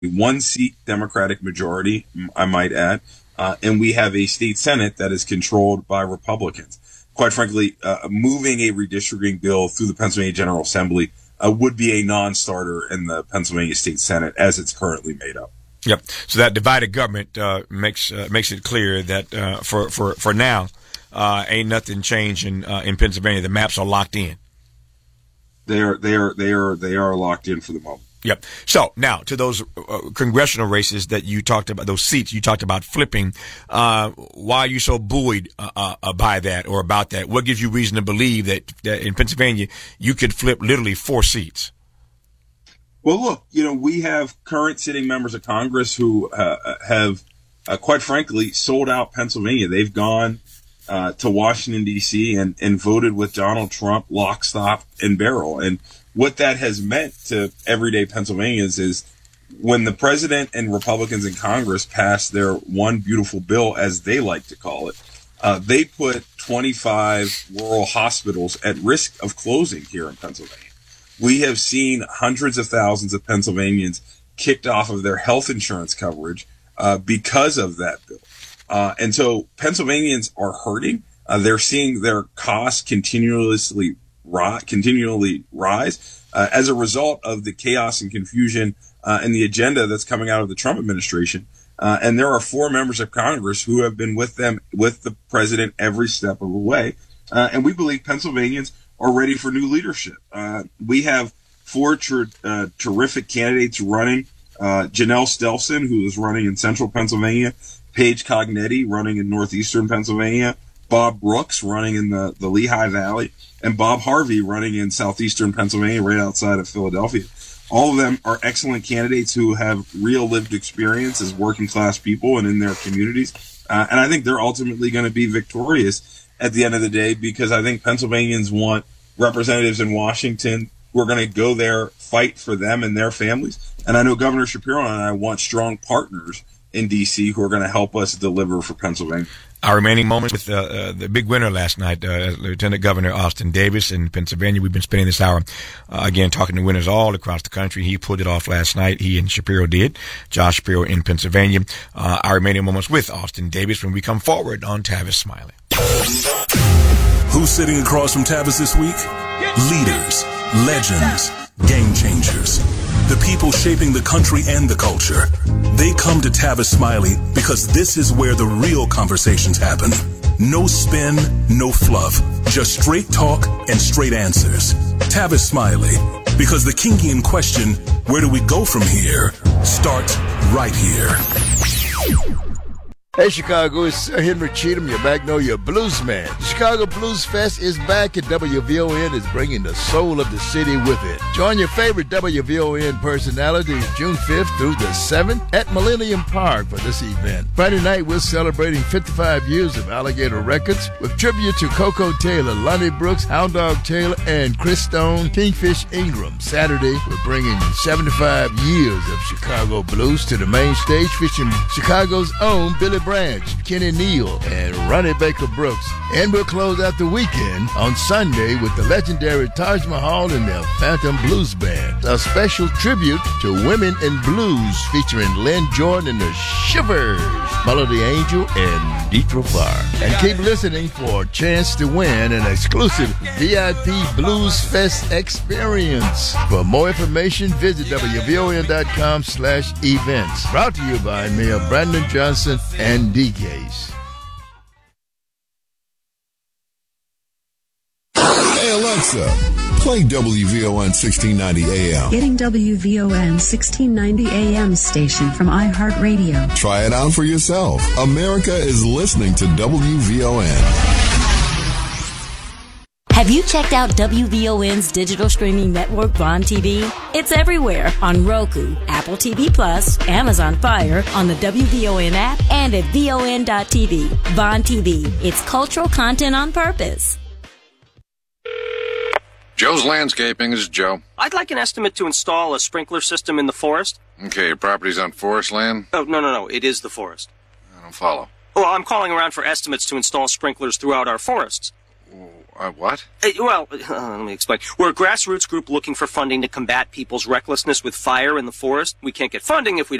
one seat Democratic majority, I might add, and we have a state Senate that is controlled by Republicans. Quite frankly, moving a redistricting bill through the Pennsylvania General Assembly would be a non-starter in the Pennsylvania State Senate as it's currently made up. Yep. So that divided government makes it clear that for now, ain't nothing changing in Pennsylvania. The maps are locked in. They are locked in for the moment. Yep. So now to those congressional races that you talked about, those seats you talked about flipping. Why are you so buoyed by that or about that? What gives you reason to believe that in Pennsylvania you could flip literally 4 seats? Well, look, we have current sitting members of Congress who have, quite frankly, sold out Pennsylvania. They've gone to Washington, D.C. and voted with Donald Trump lock, stock, and barrel. And what that has meant to everyday Pennsylvanians is when the president and Republicans in Congress passed their one beautiful bill, as they like to call it, they put 25 rural hospitals at risk of closing here in Pennsylvania. We have seen hundreds of thousands of Pennsylvanians kicked off of their health insurance coverage because of that bill. And so Pennsylvanians are hurting. They're seeing their costs continually rise as a result of the chaos and confusion and the agenda that's coming out of the Trump administration. And there are 4 members of Congress who have been with the president every step of the way. And we believe Pennsylvanians are ready for new leadership. We have 4 terrific candidates running. Janelle Stelson, who is running in central Pennsylvania, Paige Cognetti running in northeastern Pennsylvania, Bob Brooks running in the Lehigh Valley, and Bob Harvey running in southeastern Pennsylvania, right outside of Philadelphia. All of them are excellent candidates who have real lived experience as working class people and in their communities. And I think they're ultimately going to be victorious at the end of the day, because I think Pennsylvanians want representatives in Washington who are going to go there, fight for them and their families. And I know Governor Shapiro and I want strong partners in D.C. who are going to help us deliver for Pennsylvania. Our remaining moments with the big winner last night, Lieutenant Governor Austin Davis in Pennsylvania. We've been spending this hour, again, talking to winners all across the country. He pulled it off last night. He and Shapiro did. Josh Shapiro in Pennsylvania. Our remaining moments with Austin Davis when we come forward on Tavis Smiley. Who's sitting across from Tavis this week? Leaders, legends, game changers. The people shaping the country and the culture. They come to Tavis Smiley because this is where the real conversations happen. No spin, no fluff. Just straight talk and straight answers. Tavis Smiley. Because the kinky question, where do we go from here, starts right here. Hey Chicago, it's Sir Henry Cheatham, your Magnolia Blues man. The Chicago Blues Fest is back and WVON is bringing the soul of the city with it. Join your favorite WVON personalities June 5th through the 7th at Millennium Park for this event. Friday night, we're celebrating 55 years of Alligator Records with tribute to Coco Taylor, Lonnie Brooks, Hound Dog Taylor, and Chris Stone, Kingfish Ingram. Saturday, we're bringing 75 years of Chicago blues to the main stage, featuring Chicago's own Billy Branch, Kenny Neal, and Ronnie Baker Brooks. And we'll close out the weekend on Sunday with the legendary Taj Mahal and their Phantom Blues Band. A special tribute to women in blues featuring Lynn Jordan and the Shivers, Melody Angel, and Deetra Farr. And keep listening for a chance to win an exclusive VIP Blues Fest experience. For more information, visit WVON.com/events. Brought to you by Mayor Brandon Johnson and DKs. Hey Alexa, play WVON 1690 AM. Getting WVON 1690 AM station from iHeartRadio. Try it out for yourself. America is listening to WVON. Have you checked out WVON's digital streaming network, Vaughn TV? It's everywhere on Roku, Apple TV+, Amazon Fire, on the WVON app, and at VON.TV. Vaughn TV. It's cultural content on purpose. Joe's Landscaping. This is Joe. I'd like an estimate to install a sprinkler system in the forest. Okay, your property's on forest land? Oh, no. It is the forest. I don't follow. Well, I'm calling around for estimates to install sprinklers throughout our forests. What? Well, let me explain. We're a grassroots group looking for funding to combat people's recklessness with fire in the forest. We can't get funding if we